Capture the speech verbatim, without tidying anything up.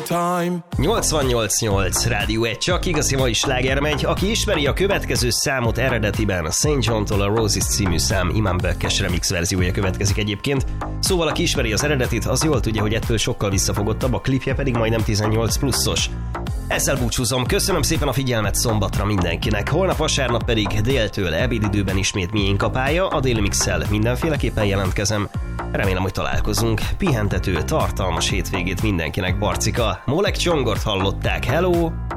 long time. nyolcvannyolc nyolc Rádió egy, csak igazi mai sláger megy. Aki ismeri a következő számot eredetiben, Saint John-tól a Roses című szám, Iman Bekkes remix verziója következik egyébként. Szóval aki ismeri az eredetit, az jól tudja, hogy ettől sokkal visszafogottabb, a klipje pedig majdnem tizennyolc pluszos. Ezzel búcsúzom, köszönöm szépen a figyelmet szombatra mindenkinek, holnap vasárnap pedig déltől ebédidőben ismét miénk a pálya, a Déli Mix-szel mindenféleképpen jelentkezem. Remélem, hogy találkozunk. Pihentető, tartalmas hétvégét mindenkinek, Barcika. Molek Csongort hallották, hello!